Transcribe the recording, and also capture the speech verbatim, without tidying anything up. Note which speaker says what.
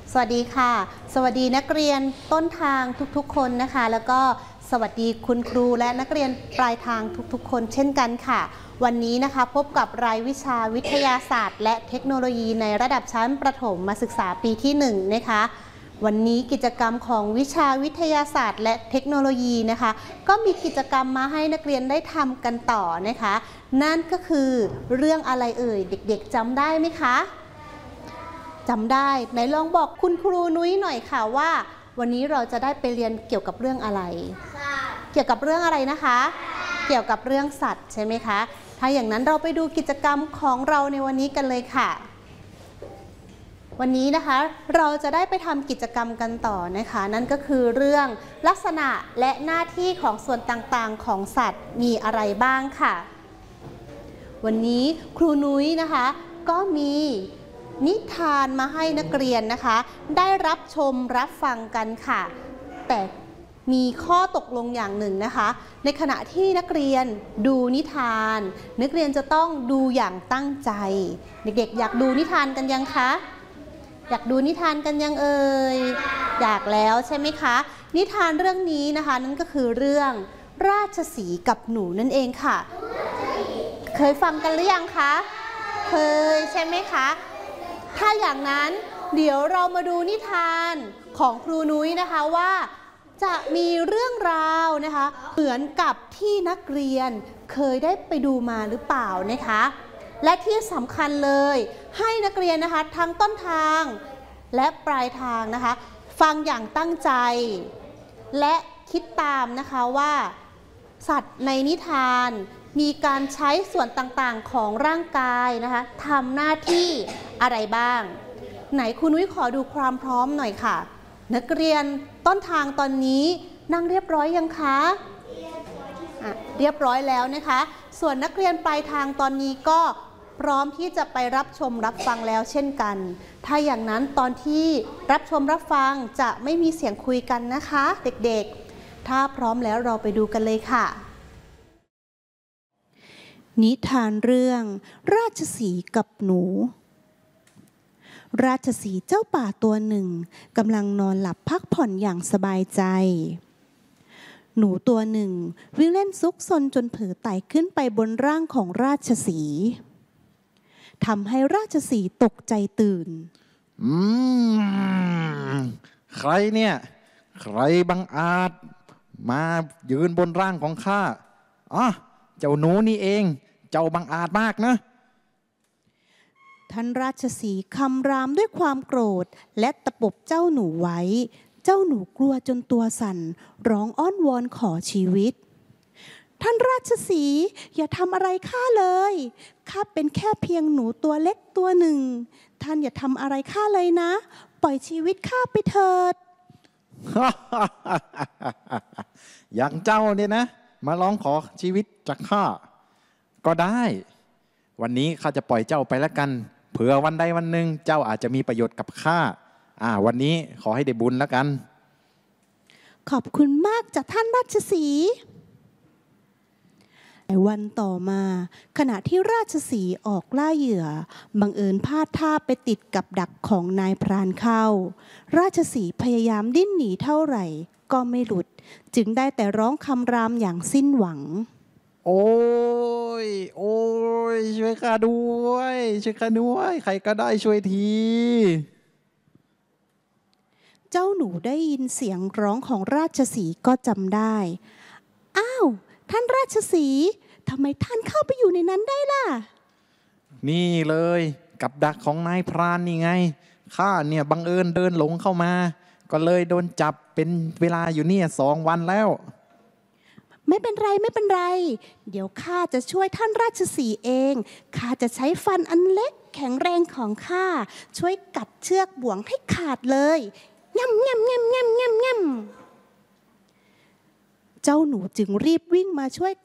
Speaker 1: สวัสดีค่ะสวัสดีนักเรียนต้นทางทุกๆคนนะคะแล้วก็สวัสดีคุณครูและนักเรียนปลายทางทุกๆคนเช่นกันค่ะวันนี้นะคะพบกับรายวิชาวิทยาศาสตร์และเทคโนโลยีในระดับชั้นประถมศึกษาปีที่หนึ่งนะคะวันนี้กิจกรรมของวิชาวิทยาศาสตร์และเทคโนโลยีนะคะก็มีกิจกรรมมาให้นักเรียนได้ทำกันต่อนะคะนั่นก็คือเรื่องอะไรเอ่ยเด็กๆจำได้ไหมคะจำได้ไหนลองบอกคุณครูนุ้ยหน่อยค่ะว่าวันนี้เราจะได้ไปเรียนเกี่ยวกับเรื่องอะไรเกี่ยวกับเรื่องอะไรนะคะเกี่ยวกับเรื่องสัตว์ใช่ไหมคะถ้าอย่างนั้นเราไปดูกิจกรรมของเราในวันนี้กันเลยค่ะวันนี้นะคะเราจะได้ไปทำกิจกรรมกันต่อนะคะนั่นก็คือเรื่องลักษณะและหน้าที่ของส่วนต่างๆของสัตว์มีอะไรบ้างค่ะวันนี้ครูนุ้ยนะคะก็มีนิทานมาให้นักเรียนนะคะได้รับชมรับฟังกันค่ะแต่มีข้อตกลงอย่างหนึ่งนะคะในขณะที่นักเรียนดูนิทานนักเรียนจะต้องดูอย่างตั้งใจเด็กๆอยากดูนิทานกันยังคะอยากดูนิทานกันยังเอ่ยอยากแล้วใช่ไหมคะนิทานเรื่องนี้นะคะนั่นก็คือเรื่องราชสีห์กับหนูนั่นเองค่ะเคยฟังกันหรือยังคะเคยใช่ไหมคะถ้าอย่างนั้นเดี๋ยวเรามาดูนิทานของครูนุ้ยนะคะว่าจะมีเรื่องราวนะคะเหมือนกับที่นักเรียนเคยได้ไปดูมาหรือเปล่านะคะและที่สำคัญเลยให้นักเรียนนะคะทั้งต้นทางและปลายทางนะคะฟังอย่างตั้งใจและคิดตามนะคะว่าสัตว์ในนิทานมีการใช้ส่วนต่างๆของร่างกายนะคะทำหน้าที่อะไรบ้างไหนครูนุ้ยขอดูความพร้อมหน่อยค่ะนักเรียนต้นทางตอนนี้นั่งเรียบร้อยยังคะอ่ะเรียบร้อยแล้วนะคะส่วนนักเรียนปลายทางตอนนี้ก็พร้อมที่จะไปรับชมรับฟังแล้วเช่นกันถ้าอย่างนั้นตอนที่รับชมรับฟังจะไม่มีเสียงคุยกันนะคะเด็กๆถ้าพร้อมแล้วเราไปดูกันเลยค่ะนิทานเรื่องราชสีห์กับหนูราชสีห์เจ้าป่าตัวหนึ่งกำลังนอนหลับพักผ่อนอย่างสบายใจหนูตัวหนึ่งวิ่งเล่นซุกซนจนเผลอไต่ขึ้นไปบนร่างของราชสีห์ทำให้ราชสีห์ตกใจตื่น
Speaker 2: อืมใครเนี่ยใครบังอาจมายืนบนร่างของข้าอ๋อเจ้าหนูนี่เองเจ้าบังอาจมากนะ
Speaker 1: ท่านราชสีห์คำรามด้วยความโกรธและตะปบเจ้าหนูไว้เจ้าหนูกลัวจนตัวสั่นร้องอ้อนวอนขอชีวิตท่านราชสีห์อย่าทำอะไรข้าเลยข้าเป็นแค่เพียงหนูตัวเล็กตัวหนึ่งท่านอย่าทำอะไรข้าเลยนะปล่อยชีวิตข้าไปเถิด
Speaker 2: อย่างเจ้าเนี่ยนะมาร้องขอชีวิตจากข้าก็ได้วันนี้ข้าจะปล่อยเจ้าไปแล้วกันเผื่อวันใดวันหนึ่งเจ้าอาจจะมีประโยชน์กับข้าอ่าวันนี้ขอให้ได้บุญแล้วกัน
Speaker 1: ขอบคุณมากจากท่านราชสีห์ในวันต่อมาขณะที่ราชสีห์ออกล่าเหยื่อบังเอิญพลาดท่าไปติดกับดักของนายพรานเข้าราชสีห์พยายามดิ้นหนีเท่าไหร่ก็ไม่หลุดจึงได้แต่ร้องคำรามอย่างสิ้นหวัง
Speaker 2: โอ้ยโอ้ยช่วยข้าด้วยช่วยข้าด้วยใครก็ได้ช่วยที
Speaker 1: เจ้าหนูได้ยินเสียงร้องของราชสีห์ก็จำได้อ้าวท่านราชสีห์ทำไมท่านเข้าไปอยู่ในนั้นได้ล่ะ
Speaker 2: นี่เลยกับดักของนายพรานนี่ไงข้าเนี่ยบังเอิญเดินหลงเข้ามาก็เลยโดนจับเป็นเวลาอยู่เนี่ยสองวันแล้ว
Speaker 1: ไม่เป็นไรไม่เป็นไรเดี๋ยวข้าจะช่วยท่านราชสีห์เองข้าจะใช้ฟันอันเล็กแข็งแรงของข้าช่วยกัดเชือกบ่วงให้ขาดเลยง่ำง่ำง่ำง่ำง่ำง่ำเจ้าหนูจึงรีบวิ่งมาช่วย